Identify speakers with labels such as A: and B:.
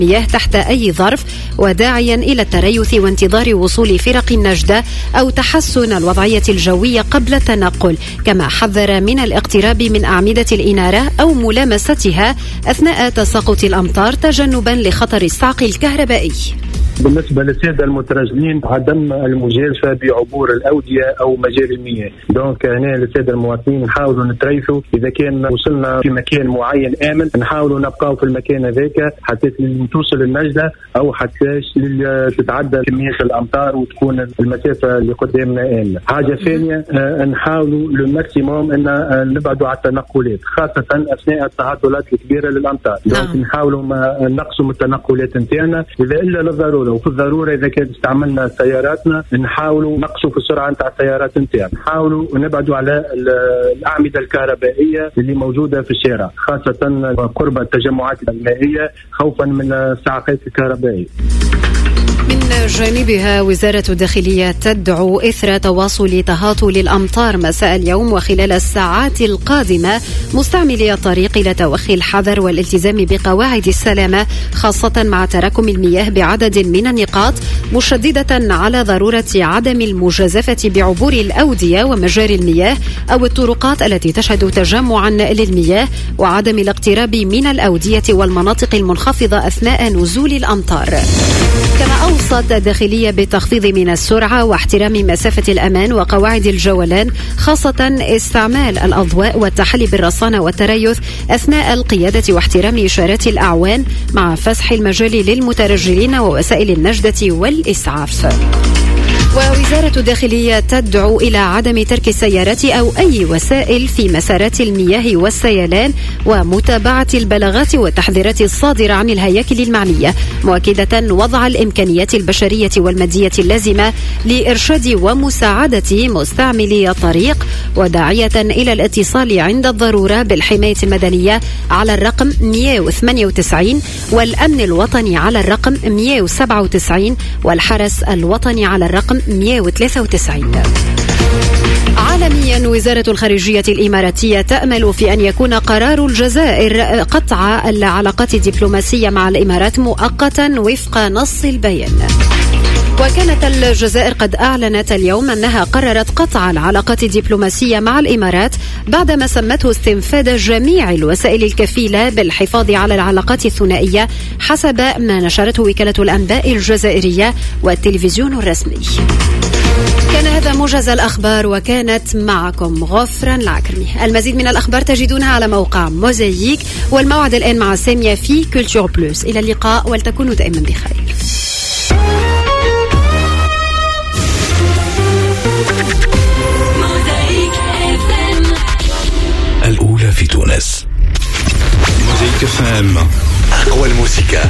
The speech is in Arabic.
A: مياه تحت أي ظرف، وداعيا إلى التريث وانتظار وصول فرق النجدة أو تحسن الوضعية الجوية قبل التنقل، كما حذر من الاقتراب من أعمدة الإنارة أو ملامستها أثناء تساقط الأمطار تجنبا لخطر الصعق الكهربائي.
B: بالنسبة للسادة المترجلين، عدم المجازفة بعبور الأودية أو مجاري المياه. دونك هنا للسادة المواطنين نحاولوا نتريثوا، إذا كان وصلنا في مكان معين آمن نحاولوا نبقاو في المكان هذاك حتى توصل النجدة أو حتى تتعدى كمية الأمطار وتكون المسافة اللي قدامنا آمنة. حاجة ثانية، نحاولوا للماكسيموم أن نبعدوا على التنقلات، خاصة أثناء التعطلات الكبيرة للأمطار. دونك نحاولوا نقصوا من التنقلات نتاعنا إذا إلا للضرورة، وفي الضرورة إذا كانت استعملنا سياراتنا نحاولوا نقصوا في السرعة نتاع السيارات نتاعنا، نحاولوا نبعدوا على الأعمدة الكهربائية اللي موجودة في الشارع، خاصة قرب التجمعات المائية خوفا من الصعقات الكهربائية.
A: من جانبها وزارة الداخلية تدعو إثر تواصل تهاطل الأمطار مساء اليوم وخلال الساعات القادمة مستعملي الطريق إلى توخي الحذر والالتزام بقواعد السلامة، خاصة مع تراكم المياه بعدد من النقاط، مشددة على ضرورة عدم المجازفة بعبور الأودية ومجاري المياه أو الطرقات التي تشهد تجمعا للمياه، وعدم الاقتراب من الأودية والمناطق المنخفضة أثناء نزول الأمطار. كما أوصت الداخلية بالتخفيض من السرعة واحترام مسافة الأمان وقواعد الجولان، خاصة استعمال الأضواء والتحلي بالرصانة والتريث أثناء القيادة واحترام إشارات الأعوان، مع فسح المجال للمترجلين ووسائل النجدة والإسعاف. ووزارة الداخلية تدعو إلى عدم ترك السيارات أو أي وسائل في مسارات المياه والسيلان، ومتابعة البلاغات والتحذيرات الصادرة عن الهياكل المعنية، مؤكدة وضع الإمكانيات البشرية والمادية اللازمة لإرشاد ومساعدة مستعملي الطريق، وداعية إلى الاتصال عند الضرورة بالحماية المدنية على الرقم 198 والأمن الوطني على الرقم 197 والحرس الوطني على الرقم 193. عالميا، وزارة الخارجية الإماراتية تأمل في أن يكون قرار الجزائر قطع العلاقات الدبلوماسية مع الإمارات مؤقتا وفق نص البيان. وكانت الجزائر قد أعلنت اليوم أنها قررت قطع العلاقات الدبلوماسية مع الإمارات بعدما سمته استنفاذ جميع الوسائل الكفيلة بالحفاظ على العلاقات الثنائية، حسب ما نشرته وكالة الأنباء الجزائرية والتلفزيون الرسمي. كان هذا موجز الأخبار، وكانت معكم غفران العكرمي. المزيد من الأخبار تجدونها على موقع موزايك، والموعد الآن مع سامية في كولتور بلوس. إلى اللقاء ولتكونوا دائما بخير.
C: الأولى في تونس. موزايك FM، أقوى الموسيقى.